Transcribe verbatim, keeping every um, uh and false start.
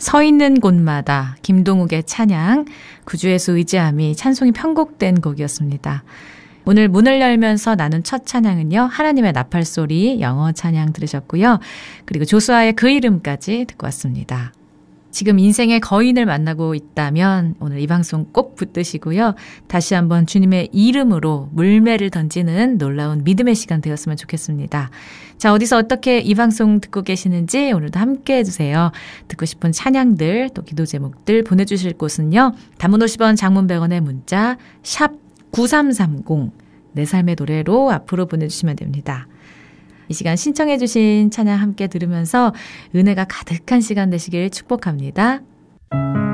서 있는 곳마다 김동욱의 찬양, 구주예수 의지함이 찬송이 편곡된 곡이었습니다. 오늘 문을 열면서 나눈 첫 찬양은요, 하나님의 나팔소리 영어 찬양 들으셨고요. 그리고 조수아의 그 이름까지 듣고 왔습니다. 지금 인생의 거인을 만나고 있다면 오늘 이 방송 꼭 붙드시고요. 다시 한번 주님의 이름으로 물매를 던지는 놀라운 믿음의 시간 되었으면 좋겠습니다. 자, 어디서 어떻게 이 방송 듣고 계시는지 오늘도 함께 해주세요. 듣고 싶은 찬양들, 또 기도 제목들 보내주실 곳은요. 단문 오십 원, 장문 백 원의 문자 샵 구삼삼공, 내 삶의 노래로 앞으로 보내주시면 됩니다. 이 시간 신청해 주신 찬양 함께 들으면서 은혜가 가득한 시간 되시길 축복합니다.